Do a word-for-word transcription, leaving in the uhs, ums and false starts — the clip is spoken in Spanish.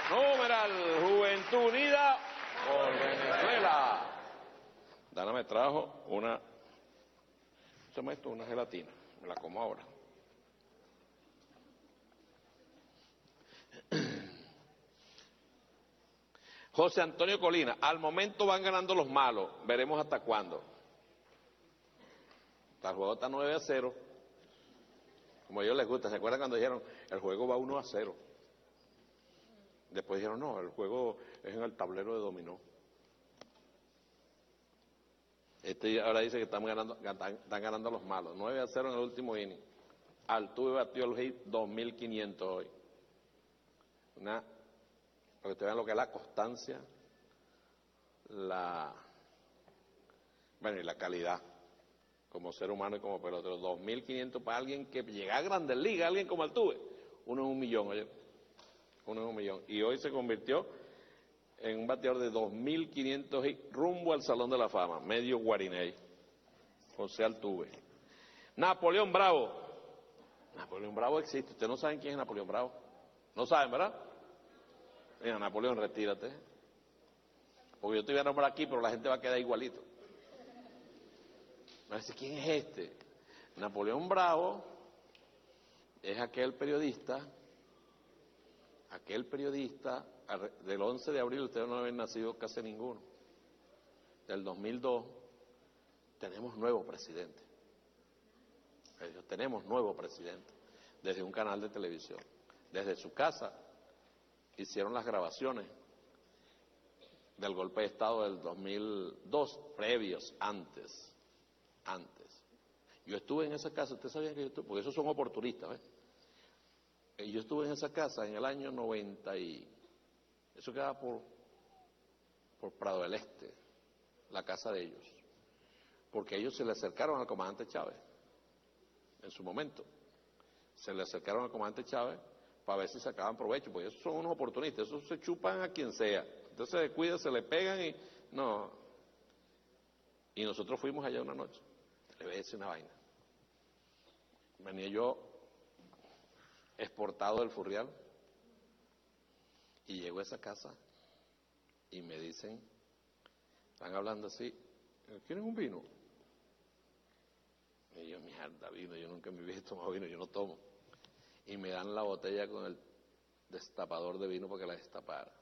Numeral Juventud Unida por Venezuela. Dana me trajo una, ¿cómo se llama esto? Una gelatina. Me la como ahora. José Antonio Colina, al momento van ganando los malos, veremos hasta cuándo. El juego está nueve a cero. Como a ellos les gusta, ¿se acuerdan cuando dijeron el juego va uno a cero? Después dijeron, no, el juego es en el tablero de dominó. Este ahora dice que están ganando, están, están ganando los malos. nueve a cero en el último inning. Altuve batió el hit dos mil quinientos hoy. Una, para que ustedes vean lo que es la constancia, la, bueno, y la calidad como ser humano y como pelotero. dos mil quinientos para alguien que llega a Grandes Ligas, alguien como Altuve. Uno en un millón, oye. Uno en un millón. Y hoy se convirtió en un bateador de dos mil quinientos y rumbo al Salón de la Fama, medio Guariney, José Altuve. Napoleón Bravo. Napoleón Bravo existe. Ustedes no saben quién es Napoleón Bravo. No saben, ¿verdad? Mira, Napoleón, retírate. Porque yo te voy a nombrar aquí, pero la gente va a quedar igualito. Me va a decir, ¿quién es este? Napoleón Bravo es aquel periodista, aquel periodista del once de abril, ustedes no habían nacido casi ninguno. Del dos mil dos, tenemos nuevo presidente. Tenemos nuevo presidente. Desde un canal de televisión. Desde su casa hicieron las grabaciones del golpe de Estado del dos mil dos, previos, antes. Antes. Yo estuve en esa casa, ustedes sabían que yo estuve, porque esos son oportunistas, ¿ves? Yo estuve en esa casa en el año noventa y... Eso quedaba por, por Prado del Este, la casa de ellos. Porque ellos se le acercaron al comandante Chávez, en su momento. Se le acercaron al comandante Chávez para ver si sacaban provecho, porque esos son unos oportunistas, esos se chupan a quien sea. Entonces se descuidan, se le pegan y... No. Y nosotros fuimos allá una noche. Le voy a decir una vaina. Venía yo exportado del Furrial y llego a esa casa y me dicen, están hablando así, ¿quieren un vino? Y yo, mierda, vino, yo nunca en mi vida he tomado vino, yo no tomo. Y me dan la botella con el destapador de vino para que la destapara.